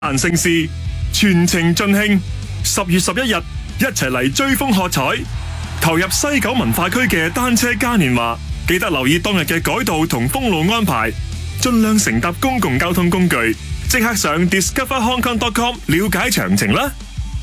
萬盛事，全程盡興。10月11日，一齊嚟追風喝彩，投入西九文化區嘅單車嘉年華。記得留意當日嘅改道同封路安排，盡量乘搭公共交通工具。即刻上 discoverhongkong.com 了解詳情啦。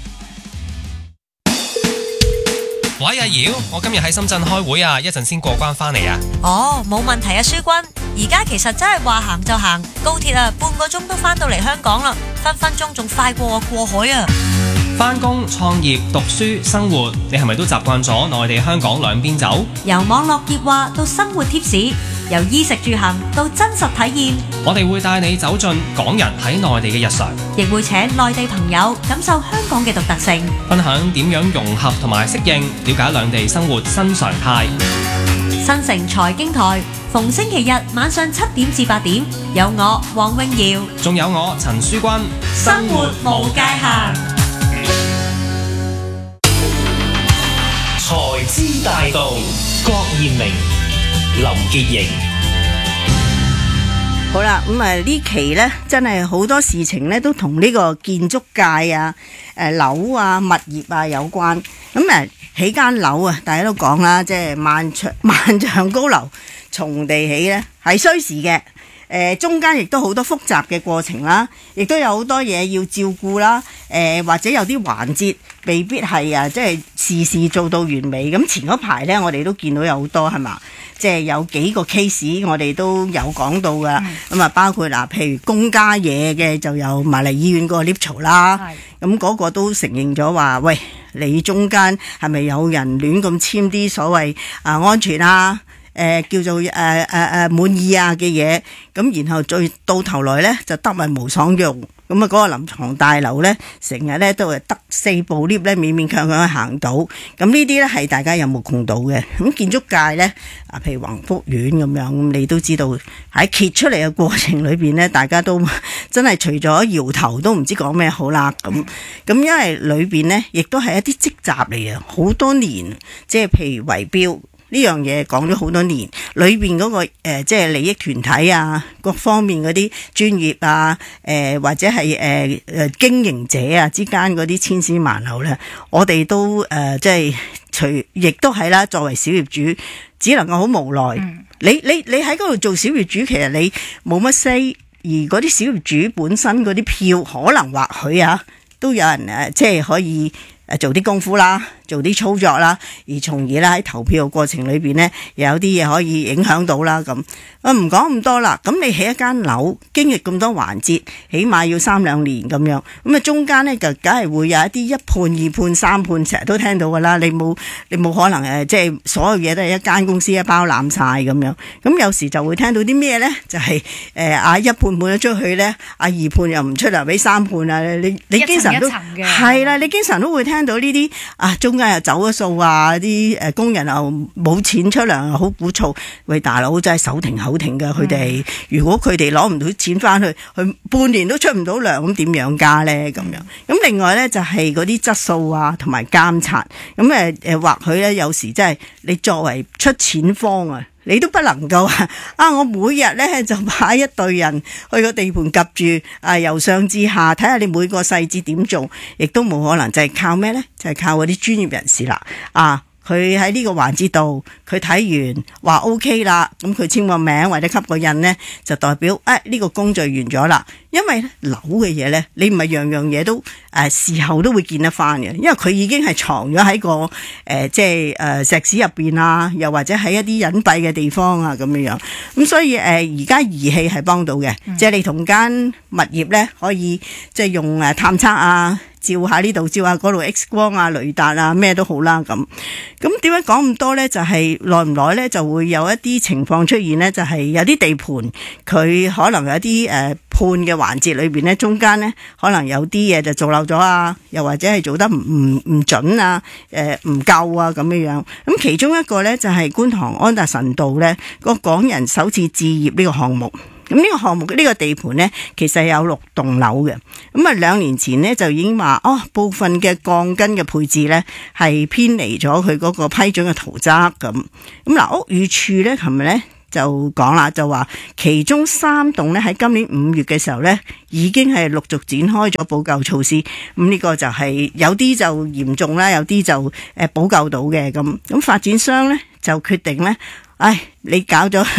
喂，阿瑤，我今日喺深圳開會啊，一陣先過關返嚟啊。 哦，冇問題啊，書君。而家其實真係話行就行，高鐵啊，半個鐘都返到嚟香港啦，分分鐘仲快過我過海啊。 返工、創業、讀書、生活，你係咪都習慣咗內地香港兩邊走？ 由網絡熱話到生活貼士，由衣食住行到真實體驗， 我哋會帶你走進港人喺內地嘅日常， 亦會請內地朋友感受香港嘅獨特性， 分享點樣融合同埋適應，了解兩地生活新常態。 新城財經台逢星期日晚上7點至8點，有我黃詠瑤， 仲有我陳書君， 生活無界限。 財資大道，郭艷明、林潔瑩。 好啦，呢期呢真係好多事情呢都同呢個建築界啊、樓啊、物業啊有關。起間樓啊，大家都講啦，即係萬丈高樓從地起呢係需時嘅。中間亦都好多複雜嘅過程啦，亦都有好多嘢要照顧啦。或者有啲環節未必係即係事事做到完美。咁前嗰排呢，我哋都見到有好多係嘛，即係有幾個 case 我哋都有講到噶。包括譬如公家嘢嘅就有瑪麗醫院嗰個 lift 槽啦。咁嗰個都承認咗話，喂，你中間係咪有人亂咁簽啲所謂安全啊？叫做滿意啊嘅嘢，咁然後再到頭來呢，就得物無爽用，咁嗰個臨床大樓呢，成日呢都係得4部 lift 呢，勉勉強強行到，咁呢啲呢係大家有目共睹嘅。咁建築界呢，譬如宏福苑咁樣，咁你都知道喺揭出嚟嘅過程裏邊呢，大家都真係除咗搖頭都唔知講咩好啦。咁因為裏邊呢，亦都係一啲積習嚟嘅，好多年，即係譬如圍標。呢樣嘢講咗好多年，裏邊嗰個即係利益團體啊，各方面嗰啲專業啊，或者係經營者啊之間嗰啲千絲萬縷咧，我哋都即係亦都係啦。作為小業主，只能夠好無奈。你喺嗰度做小業主，其實你冇乜 say， 而嗰啲小業主本身嗰啲票，可能或許都有人即係可以做啲功夫啦，做啲操作啦，而從而咧喺投票嘅過程裏邊呢，有啲嘢可以影響到啦。咁唔講咁多啦。咁你起一間樓，經歷咁多環節，起碼要3-2年咁樣。咁中間呢，就梗係會有一啲一判、2判、3判，成日都聽到噶啦。你冇可能即係所有嘢都係一間公司一包攬晒咁樣。咁有時就會聽到啲咩呢？就係一判判咗出去呢，2判又唔出嚟，俾3判啊！你經常都係啦，你經常都會聽到呢啲中間又走咗數啊，啲工人又冇錢出糧，好鼓噪。喂，大佬真係手停口停㗎，佢哋如果佢哋攞唔到錢翻去，佢半年都出唔到糧，咁點養家呢？咁樣。咁另外呢，就係嗰啲質素啊，同埋監察。咁或許呢，有時真係你作為出錢方啊，你都不能夠我每日呢就派一隊人去個地盤及住由上至下睇下你每個細節點做，亦都冇可能，就係靠咩呢？就係靠嗰啲專業人士啦。佢喺呢個環節度，佢睇完話 OK 啦，咁佢簽個名或者吸個印呢，就代表呢個工序完咗啦。因為樓嘅嘢呢，你唔係樣樣嘢都事後都會見得翻嘅，因為佢已經係藏咗喺個即係石屎入邊啊，又或者喺一啲隱蔽嘅地方啊咁樣。咁所以而家儀器係幫到嘅，即係你同間物業呢，可以即係用探測啊。照下呢度，照下嗰度 X 光啊、雷達啊，咩都好啦咁。咁點解講咁多呢？就係耐唔耐呢，就會有一啲情況出現呢，就係有啲地盤佢可能有啲判嘅環節裏邊呢，中間呢可能有啲嘢就做漏咗啊，又或者係做得唔準啊、唔夠啊咁樣。咁其中一個呢，就係觀塘安達臣道呢個港人首次置業呢個項目。咁呢個項目呢個地盤呢，其實有6棟樓嘅。咁2年前呢，就已經話部分嘅鋼筋嘅配置呢係偏離咗佢嗰個批准嘅圖則咁。屋宇署呢，琴日呢就講啦，就話其中3棟呢喺今年5月嘅時候呢已經係陸續展開咗補救措施。咁呢個就係有啲就嚴重啦，有啲就補救到嘅咁。咁發展商呢就決定呢。你搞咗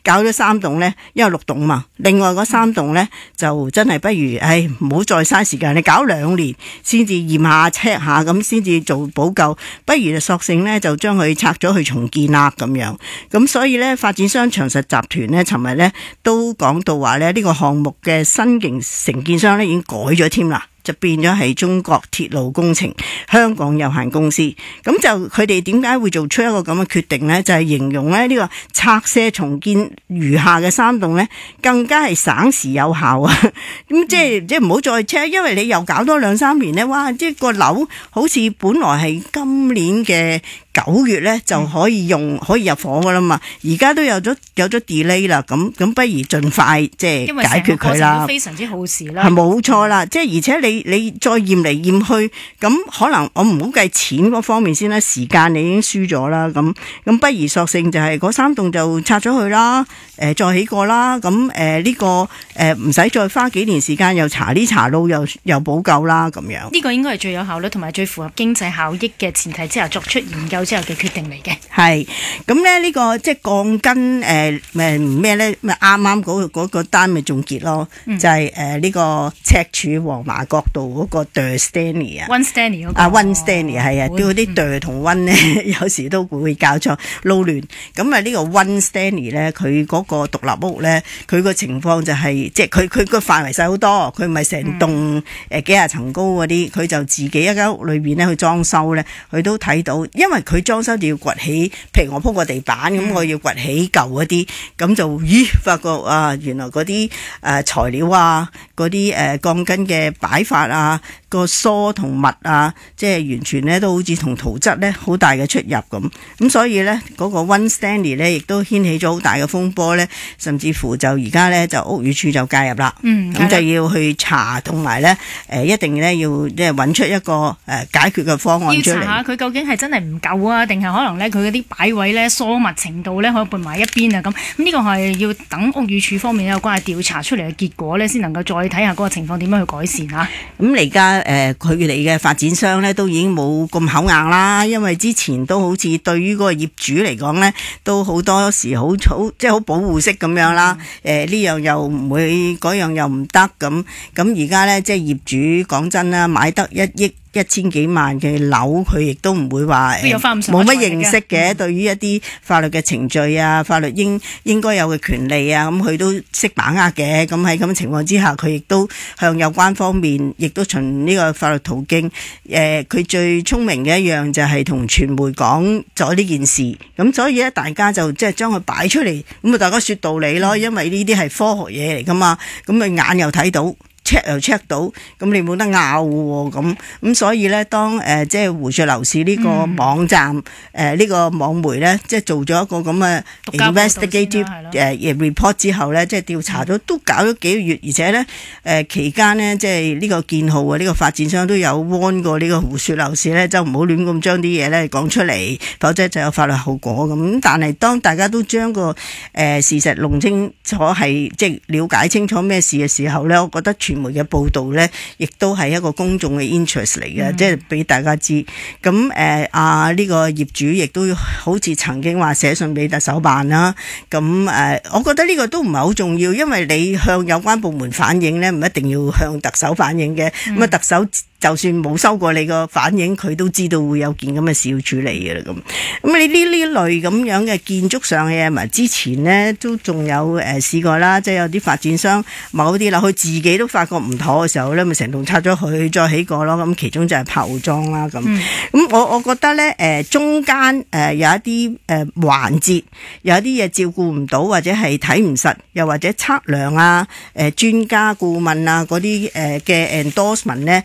3棟呢，因為6棟嘛，另外嗰3棟呢，就真係不如，唔好再嘥時間，你搞2年先至驗下 check 下，咁先至做補救，不如就索性呢，就將佢拆咗去重建啦咁樣。咁所以呢，發展商長實集團呢，尋日呢都講到話呢，呢個項目嘅新型承建商呢已經改咗添啦。就變咗係中國鐵路工程香港有限公司，咁就佢哋點解會做出一個咁嘅決定呢？就係形容咧呢個拆卸重建餘下嘅3棟呢，更加係省時有效啊！咁即係唔好再 check，因為你又搞多2-3年呢，哇！即係個樓好似本來係今年嘅9月呢就可以可以入伙噶啦嘛，而家都有咗 delay 啦，咁不如盡快即係解決佢啦。 因為成個過程都非常之耗時啦。 係冇錯啦，即係而且你再驗嚟驗去，咁可能我唔好計錢嗰方面先啦，時間你已經輸咗啦，咁不如索性就係嗰3棟就拆咗佢啦，再起過啦，咁呢個唔使再花幾年時間又查呢查路又補救啦咁樣。呢個應該係最有效率同埋最符合經濟效益嘅前提之下作出研究之後嘅決定嚟嘅。 係咁咧，呢個即係鋼筋咩咧？咪啱啱嗰個單咪總結咯，就係呢個赤柱黃麻角道嗰個 Der Stanley 啊 ，One Stanley 嗰個 One Stanley 係啊，叫啲 Der 同 One 咧，有時都會搞錯撈亂。咁呢個 One Stanley 咧，佢嗰個獨立屋咧，佢個情況就係即係佢個範圍細好多，佢唔係成棟幾廿層高嗰啲，佢就自己一間屋裏邊咧去裝修咧，佢都睇到，因為佢裝修就要掘起，譬如我鋪個地板咁，我要掘起舊嗰啲，咁就發覺啊，原來嗰啲材料啊，嗰啲鋼筋嘅擺法啊，個梳同密啊，即係完全咧都好似同圖則咧好大嘅出入咁所以咧嗰個 One Stanley 咧亦都掀起咗好大嘅風波咧，甚至乎就而家咧就屋宇署就介入啦，咁就要去查，同埋咧一定咧要即係揾出一個解決嘅方案出嚟。 要查下佢究竟係真係唔夠啊，定係可能咧佢嗰啲擺位咧疏密程度咧可以撥埋一邊啊咁呢個係要等屋宇署方面有關嘅調查出嚟嘅結果咧，先能夠再睇下嗰個情況點樣去改善嚇。 咁而家佢哋嘅發展商咧都已經冇咁口硬啦，因為之前都好似對於嗰個業主嚟講咧，都好多時好即係好保護式咁樣啦。呢樣又唔會，嗰樣又唔得咁而家咧即係業主講真啦，買得1億1000幾萬嘅樓，佢亦都唔會話冇乜認識嘅。對於一啲法律嘅程序啊，法律應該有嘅權利啊，咁佢都識把握嘅。咁喺咁嘅情況之下，佢亦都向有關方面，亦都循呢個法律途徑。佢最聰明嘅一樣就係同傳媒講咗呢件事。咁所以咧，大家就即係將佢擺出嚟，咁啊大家說道理咯。因為呢啲係科學嘢嚟噶嘛，咁你眼又睇到。check 又 check 到，咁你冇得拗喎，咁所以咧，當即係湖畔樓市呢個網站呢個網媒咧，即係做咗一個咁嘅 investigative report 之後咧，即係調查咗都搞咗幾個月，而且咧期間呢，即係呢個建號啊，呢個發展商都有 warn 過呢個湖畔樓市咧，就唔好亂咁將啲嘢咧講出嚟，否則就有法律後果咁。但係當大家都將個事實弄清楚，係即係了解清楚咩事嘅時候咧，我覺得傳媒嘅報導呢，亦都係一個公眾嘅 interest 嚟嘅，即係俾大家知。咁呢個業主亦都好似曾經話寫信俾特首辦啦。咁我覺得呢個都唔係好重要，因為你向有關部門反映呢，唔一定要向特首反映嘅。咁特首就算冇收過你個反映，佢都知道會有件咁嘅事要處理嘅啦。咁你呢類咁樣嘅建築上嘅嘢，咪之前呢都仲有試過啦，即係有啲發展商某啲樓，佢自己都發覺唔妥嘅時候咧，咪成棟拆咗佢，再起過咯。咁其中就係炮裝啦。咁我覺得咧，中間有一啲環節，有一啲嘢照顧唔到，或者係睇唔實，又或者測量啊、專家顧問啊嗰啲嘅 endorsement 咧，有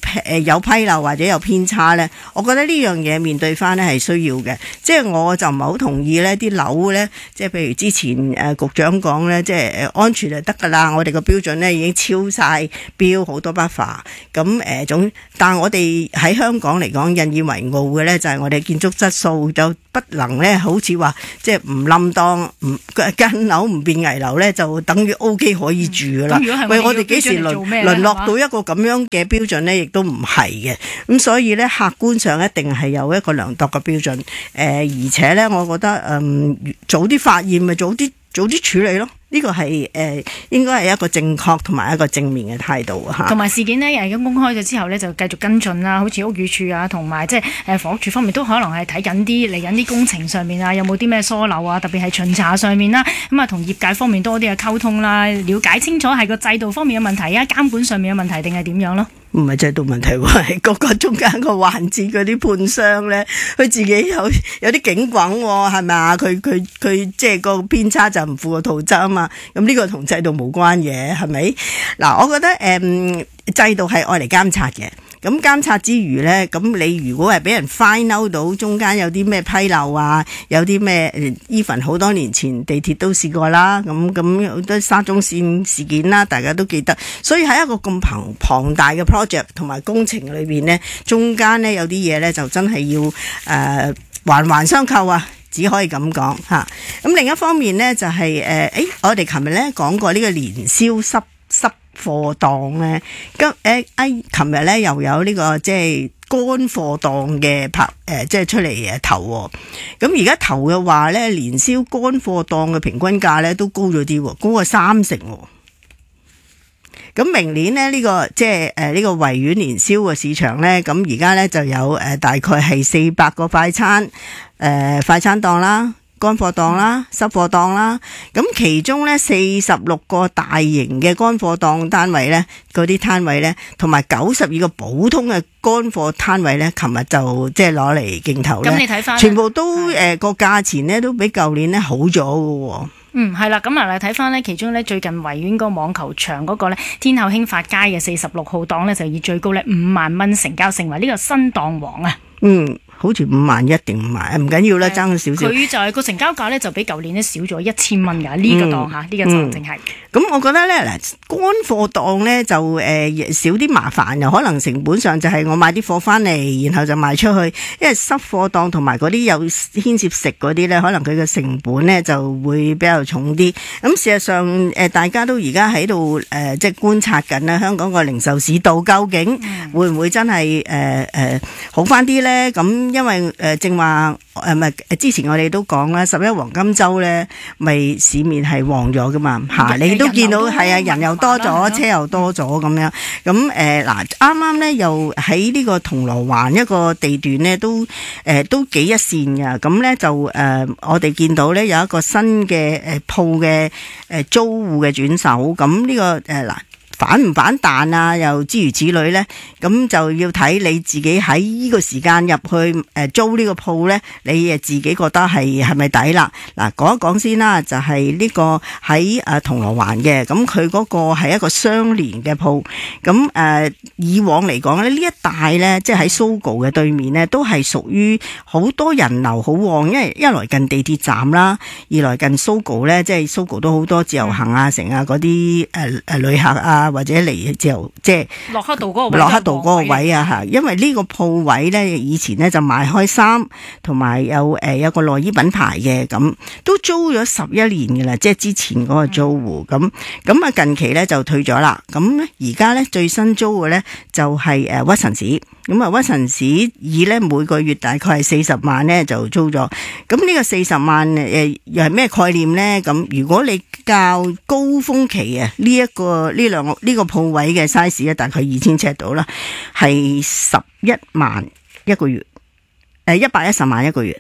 有批漏或者有偏差咧，我覺得呢樣嘢面對翻咧係需要嘅。即係我就唔係好同意咧啲樓咧，即係譬如之前局長講咧，即係安全就得㗎啦，我哋個標準咧已經超晒標好多 buffer。咁但係我哋喺香港嚟講引以為傲嘅咧，就係我哋建築質素就不能咧，好似話即係唔冧當唔間樓唔變危樓咧，就等於 OK 可以住㗎啦。喂，我哋幾時淪落到一個咁樣嘅標準咧，亦都唔係嘅。咁所以咧，客觀上一定係有一個量度嘅標準。而且咧，我覺得早啲發現咪早啲處理咯。呢個係應該係一個正確同埋一個正面嘅態度嚇。 同埋事件呢，已經公開咗之後呢，就繼續跟進啦。好似屋宇署啊，同埋即係房屋署方面都可能係睇緊嚟緊啲工程上面啊，有冇啲咩疏漏啊？特別係巡查上面啦，咁啊同業界方面多啲嘅溝通啦，了解清楚係個制度方面嘅問題啊，監管上面嘅問題定係點樣咯？唔係制度問題喎，係個中間個環節嗰啲判商咧，佢自己有啲警棍喎，係咪啊？佢即係個偏差就唔符個圖則啊嘛。咁呢個同制度無關嘅，係咪？嗱，我覺得制度係愛嚟監察嘅。咁監察之餘呢，咁你如果係俾人 find out 到中間有啲咩批漏啊，有啲咩 even 好多年前地鐵都試過啦，咁好多沙中線事件啦，大家都記得。所以喺一個咁龐大嘅 project 同埋工程裏邊呢，中間呢有啲嘢呢就真係要環環相扣啊！只可以咁講嚇。咁另一方面呢，就係我哋琴日呢講過呢個年宵濕貨檔呢。琴日呢又有呢個即係乾貨檔嘅即係出嚟投喎。咁而家投嘅話呢，年宵乾貨檔嘅平均價呢都高咗啲喎，高過30%喎。咁明年呢，呢個即係呢個維園年宵嘅市場呢，咁而家呢就有大概係400個快餐檔啦、乾貨檔啦、濕貨檔啦。咁其中呢46個大型嘅乾貨檔單位呢，嗰啲攤位呢，同埋92個普通嘅乾貨攤位呢，琴日就即係攞嚟競投呢， 咁你睇返全部都個價錢呢都比舊年呢好咗㗎喎。 係啦，咁啊睇翻呢，其中呢，最近維園個網球場嗰個呢，天后興發街嘅46號檔呢，就以最高呢5萬蚊成交，成為呢個新檔王啊。 好似51000定5萬，唔緊要啦，爭少少。 佢就係個成交價呢，就比舊年呢少咗1000蚊㗎。呢個檔呢個就淨係。咁我覺得呢，嗱，乾貨檔呢就少啲麻煩，又可能成本上就係我買啲貨翻嚟，然後就賣出去。因為濕貨檔同埋嗰啲有牽涉食嗰啲呢，可能佢嘅成本呢就會比較重啲。咁事實上大家都而家喺度即係觀察緊啦，香港個零售市道究竟會唔會真係好翻啲呢？咁因為正話之前我哋都講啦，11黃金週咧，咪市面係旺咗噶嘛嚇，你都見到係啊，人又多咗，車又多咗咁樣。咁嗱，啱啱咧又喺呢個銅鑼灣一個地段咧，都幾一線㗎。咁咧就我哋見到咧有一個新嘅鋪嘅租戶嘅轉手。咁呢個嗱。反唔反彈啊？又諸如此類呢，咁就要睇你自己喺呢個時間入去租呢個鋪呢，你自己覺得係咪抵啦？嗱，講一講先啦，就係呢個喺銅鑼灣嘅，咁佢嗰個係一個相連嘅鋪。咁以往嚟講呢一帶呢，即係喺 Sogo 嘅對面呢，都係屬於好多人流好旺，因為一來近地鐵站啦，二來近 Sogo 呢，即係 Sogo 都好多自由行啊、成啊嗰啲旅客啊。或者嚟就即係駱克道嗰個位啊嚇，因為呢個鋪位咧以前咧就賣開衫，同埋有個內衣品牌嘅，咁都租咗11年嘅啦，即係之前嗰個租戶咁啊近期咧就退咗啦，咁而家咧最新租嘅咧就係屈臣氏。咁啊，屈臣氏以咧每個月大概係40萬咧就租咗。咁呢個40萬又係咩概念咧？咁如果你較高峰期啊，呢個鋪位嘅 size 咧，大概2000尺到啦，係11萬一個月，110萬一個月，110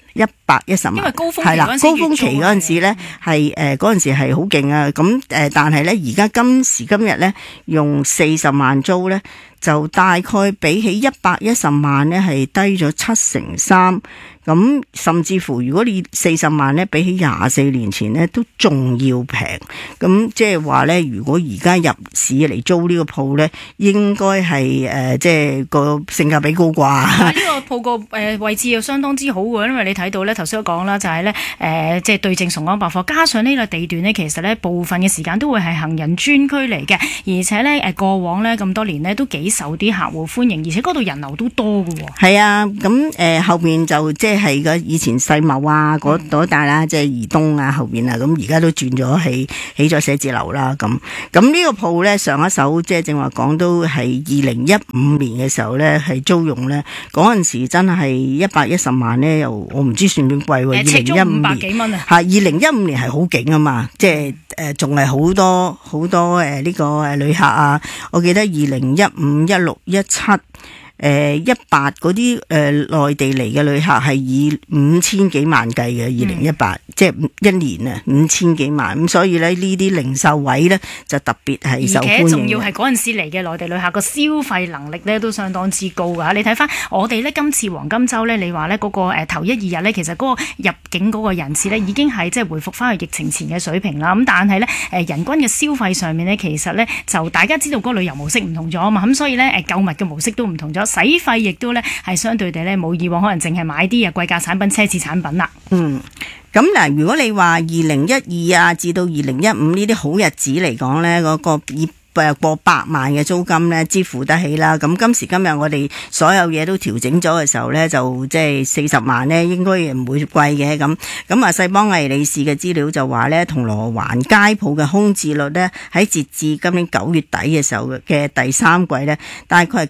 110萬， 因為高峰期係啦， 嗰陣時高峰期嗰陣時咧係嗰陣時係好勁啊！咁但係咧而家今時今日咧用40萬租咧，就大概比起110萬咧係低咗73%。咁甚至乎，如果你40萬咧，比起24年前咧，都仲要平。咁即係話咧，如果而家入市嚟租呢個鋪咧，應該係即係個性價比高啩。 呢個鋪個位置又相當之好喎，因為你睇到咧頭先都講啦，就係咧即係對正崇安百貨，加上呢個地段咧，其實咧部分嘅時間都會係行人專區嚟嘅，而且咧過往咧咁多年咧都幾受啲客戶歡迎，而且嗰度人流都多㗎喎。 係啊，咁後邊就即係個以前世貿啊嗰帶啦，即係怡東啊後邊啊，咁而家都轉咗起咗寫字樓啦。咁呢個鋪咧上一手即係正話講都係2015年嘅時候咧係租用咧，嗰陣時真係110萬咧，又我唔知算唔算貴喎。 尺租500 年幾蚊啊！ 係2015年係好勁啊嘛，即係仲係好多呢個旅客啊，我記得2015、16、17。18嗰啲內地嚟嘅旅客係以5000幾萬計嘅，2018即係一年啊5000幾萬，咁所以咧呢啲零售位咧就特別係受歡迎。 而且仲要係嗰陣時嚟嘅內地旅客個消費能力咧都相當之高㗎。你睇翻我哋咧今次黃金週咧，你話咧嗰個頭1、2日咧，其實嗰個入境嗰個人次咧已經係即係回復翻去疫情前嘅水平啦。咁但係咧人均嘅消費上面咧，其實咧就大家知道嗰個旅遊模式唔同咗啊嘛，咁所以咧購物嘅模式都唔同咗，使費亦都咧係相對地咧冇以往可能淨係買啲貴價產品、奢侈產品啦。 咁嗱，如果你話2012啊至到2015呢啲好日子嚟講咧，嗰個過百萬嘅租金咧支付得起啦。咁今時今日我哋所有嘢都調整咗嘅時候咧，就即係40萬咧應該唔會貴嘅。咁啊，世邦魏理仕嘅資料就話咧，銅鑼灣街鋪嘅空置率咧喺截至今年9月底嘅時候嘅第三季咧，大概係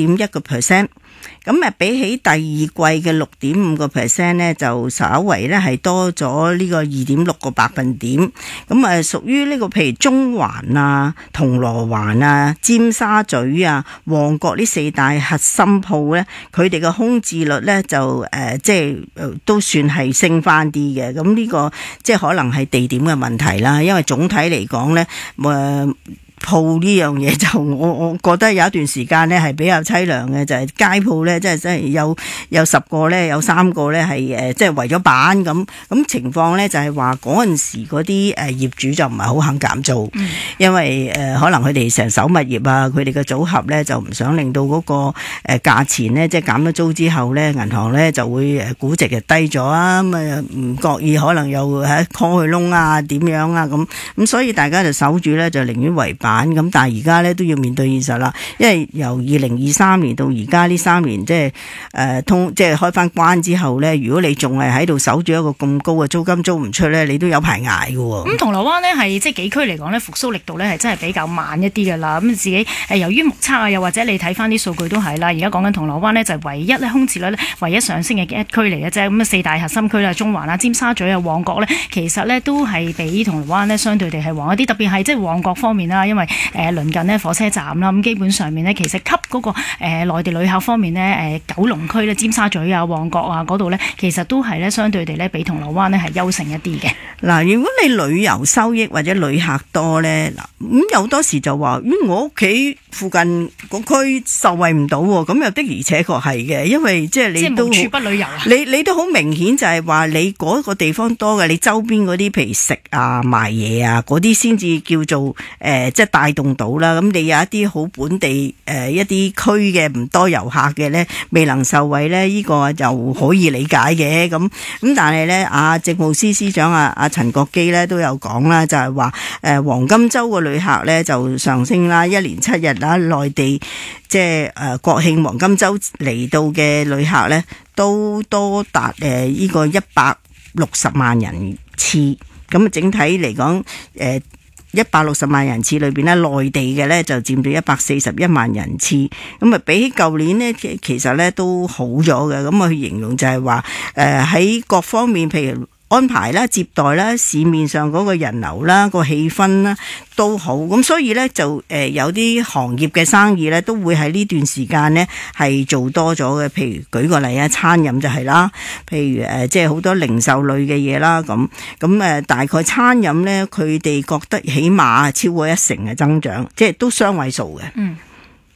9.1%。咁啊，比起第二季嘅6.5% 咧，就稍為咧係多咗呢個2.6個百分點。咁啊，屬於呢個譬如中環啊、銅鑼灣啊、尖沙咀啊、旺角呢4大核心鋪咧，佢哋嘅空置率咧就即係都算係升翻啲嘅。咁呢個即係可能係地點嘅問題啦，因為總體嚟講咧鋪呢樣嘢就我覺得有一段時間咧係比較凄涼嘅，就係街鋪咧，即係真係有10個咧，有3個咧係即係圍咗板咁情況咧，就係話嗰陣時嗰啲業主就唔係好肯減租，因為可能佢哋成手物業啊，佢哋嘅組合咧就唔想令到嗰個價錢咧，即係減咗租之後咧，銀行咧就會估值就低咗啊，咁啊唔覺意可能又喺 call 佢窿啊點樣啊咁所以大家就守住咧，就寧願圍板。咁但係而家咧都要面對現實啦，因為由2023年到而家呢3年，即係開翻關之後咧，如果你仲係喺度守住一個咁高嘅租金租唔出咧，你都有排捱㗎喎。 咁銅鑼灣呢係即係幾區嚟講咧，復甦力度咧係真係比較慢一啲㗎啦。咁自己由於目測啊，又或者你睇翻啲數據都係啦。而家講緊銅鑼灣呢，就係唯一咧空置率咧唯一上升嘅一區嚟嘅啫。咁4大核心區啦，中環啊、尖沙咀啊、旺角咧，其實咧都係比銅鑼灣呢相對地係旺一啲。特別係即係旺角方面啦，因為鄰近呢火車站啦，咁基本上面呢，其實吸嗰個內地旅客方面呢，九龍區咧、尖沙咀啊、旺角啊嗰度呢，其實都係咧相對地咧比銅鑼灣呢係優勝一啲嘅。 嗱，如果你旅遊收益或者旅客多呢，咁有多時就話，我屋企附近個區受惠唔到喎，咁又的而且確係嘅，因為即係你都無處不旅遊啊。 你都好明顯就係話你嗰個地方多嘅，你周邊嗰啲譬如食啊、賣嘢啊嗰啲先至叫做即係帶動到啦。咁你有一啲好本地一啲區嘅唔多遊客嘅咧，未能受惠咧，呢個就可以理解嘅。咁但係咧，政務司司長阿陳國基咧都有講啦，就係話黃金週嘅旅客咧就上升啦，一連7日啦，內地即係國慶黃金週嚟到嘅旅客咧都多達呢個160萬人次。咁啊，整體嚟講160萬人次裏邊咧，內地嘅咧就佔到141萬人次，咁啊比起舊年呢，其實咧都好咗嘅。咁啊去形容就係話喺各方面，譬如安排啦、接待啦、市面上嗰個人流啦、個氣氛啦都好，咁所以咧就有啲行業嘅生意咧都會喺呢段時間咧係做多咗嘅。譬如舉個例啊，餐飲就係啦，譬如即係好多零售類嘅嘢啦，咁大概餐飲咧佢哋覺得起碼超過1成嘅增長，即係都雙位數嘅。